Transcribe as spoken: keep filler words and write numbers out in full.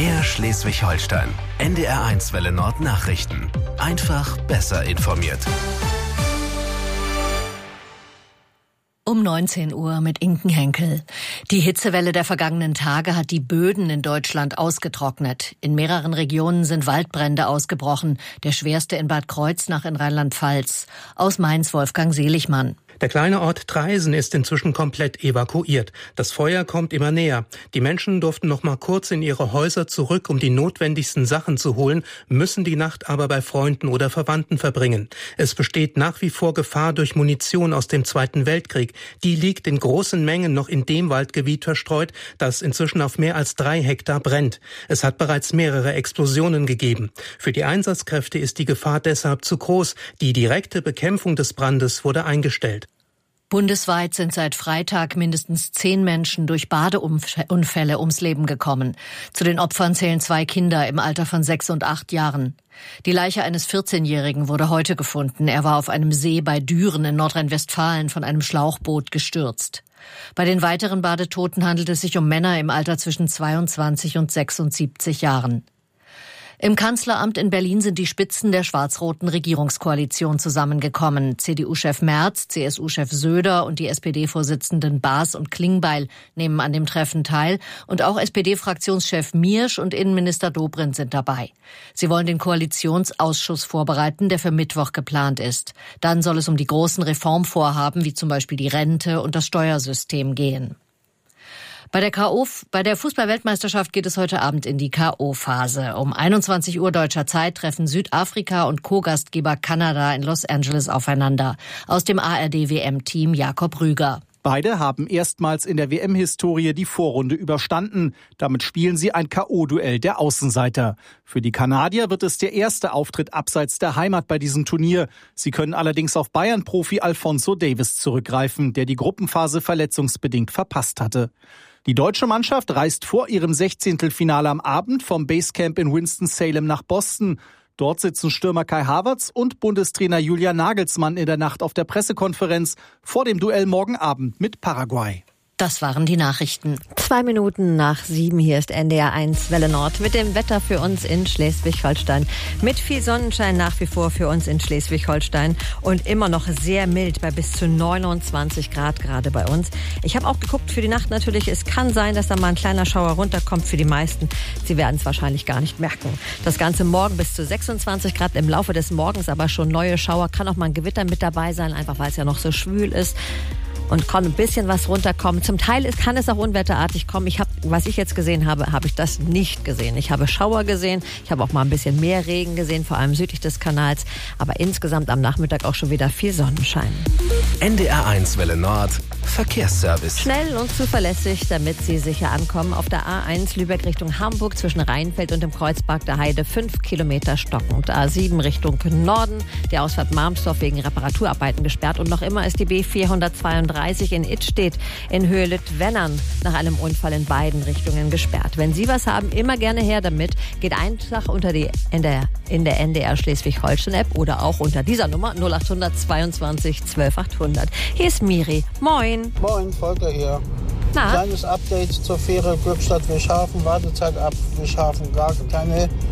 Air Schleswig-Holstein. N D R eins Welle Nord Nachrichten. Einfach besser informiert. Um neunzehn Uhr mit Inken Henkel. Die Hitzewelle der vergangenen Tage hat die Böden in Deutschland ausgetrocknet. In mehreren Regionen sind Waldbrände ausgebrochen. Der schwerste in Bad Kreuznach in Rheinland-Pfalz. Aus Mainz Wolfgang Seligmann. Der kleine Ort Traisen ist inzwischen komplett evakuiert. Das Feuer kommt immer näher. Die Menschen durften noch mal kurz in ihre Häuser zurück, um die notwendigsten Sachen zu holen, müssen die Nacht aber bei Freunden oder Verwandten verbringen. Es besteht nach wie vor Gefahr durch Munition aus dem Zweiten Weltkrieg. Die liegt in großen Mengen noch in dem Waldgebiet verstreut, das inzwischen auf mehr als drei Hektar brennt. Es hat bereits mehrere Explosionen gegeben. Für die Einsatzkräfte ist die Gefahr deshalb zu groß. Die direkte Bekämpfung des Brandes wurde eingestellt. Bundesweit sind seit Freitag mindestens zehn Menschen durch Badeunfälle ums Leben gekommen. Zu den Opfern zählen zwei Kinder im Alter von sechs und acht Jahren. Die Leiche eines vierzehnjährigen wurde heute gefunden. Er war auf einem See bei Düren in Nordrhein-Westfalen von einem Schlauchboot gestürzt. Bei den weiteren Badetoten handelt es sich um Männer im Alter zwischen zweiundzwanzig und sechsundsiebzig Jahren. Im Kanzleramt in Berlin sind die Spitzen der schwarz-roten Regierungskoalition zusammengekommen. C D U-Chef Merz, C S U-Chef Söder und die S P D-Vorsitzenden Baas und Klingbeil nehmen an dem Treffen teil. Und auch S P D-Fraktionschef Miersch und Innenminister Dobrindt sind dabei. Sie wollen den Koalitionsausschuss vorbereiten, der für Mittwoch geplant ist. Dann soll es um die großen Reformvorhaben, wie zum Beispiel die Rente und das Steuersystem gehen. Bei der K O, bei der Fußball-Weltmeisterschaft geht es heute Abend in die K O-Phase. Um einundzwanzig Uhr deutscher Zeit treffen Südafrika und Co-Gastgeber Kanada in Los Angeles aufeinander. Aus dem A R D-W M-Team Jakob Rüger. Beide haben erstmals in der W M-Historie die Vorrunde überstanden. Damit spielen sie ein K O-Duell der Außenseiter. Für die Kanadier wird es der erste Auftritt abseits der Heimat bei diesem Turnier. Sie können allerdings auf Bayern-Profi Alphonso Davies zurückgreifen, der die Gruppenphase verletzungsbedingt verpasst hatte. Die deutsche Mannschaft reist vor ihrem Sechzehntelfinale am Abend vom Basecamp in Winston-Salem nach Boston. Dort sitzen Stürmer Kai Havertz und Bundestrainer Julian Nagelsmann in der Nacht auf der Pressekonferenz vor dem Duell morgen Abend mit Paraguay. Das waren die Nachrichten. Zwei Minuten nach sieben, hier ist N D R eins Welle Nord mit dem Wetter für uns in Schleswig-Holstein. Mit viel Sonnenschein nach wie vor für uns in Schleswig-Holstein und immer noch sehr mild bei bis zu neunundzwanzig Grad gerade bei uns. Ich habe auch geguckt für die Nacht natürlich. Es kann sein, dass da mal ein kleiner Schauer runterkommt für die meisten. Sie werden es wahrscheinlich gar nicht merken. Das Ganze morgen bis zu sechsundzwanzig Grad im Laufe des Morgens, aber schon neue Schauer. Kann auch mal ein Gewitter mit dabei sein, einfach weil es ja noch so schwül ist. Und kann ein bisschen was runterkommen. Zum Teil kann es auch unwetterartig kommen. Ich habe, was ich jetzt gesehen habe, habe ich das nicht gesehen. Ich habe Schauer gesehen. Ich habe auch mal ein bisschen mehr Regen gesehen, vor allem südlich des Kanals. Aber insgesamt am Nachmittag auch schon wieder viel Sonnenschein. N D R eins Welle Nord Verkehrsservice. Schnell und zuverlässig, damit Sie sicher ankommen. Auf der A eins Lübeck Richtung Hamburg zwischen Rheinfeld und dem Kreuzberg der Heide fünf Kilometer stockend. A sieben Richtung Norden, der Ausfahrt Marmsdorf wegen Reparaturarbeiten gesperrt. Und noch immer ist die B vierhundertzweiunddreißig in Idstedt in Höhe Lüttwennern nach einem Unfall in beiden Richtungen gesperrt. Wenn Sie was haben, immer gerne her damit. Geht einfach unter die in der, in der N D R Schleswig-Holstein-App oder auch unter dieser Nummer null acht zweiundzwanzig zwölf achthundert. Hier ist Miri. Moin. Moin, Volker hier. Na? Kleines Update zur Fähre Glückstadt-Wischhafen. Wartezeit ab Wischhafen gar keine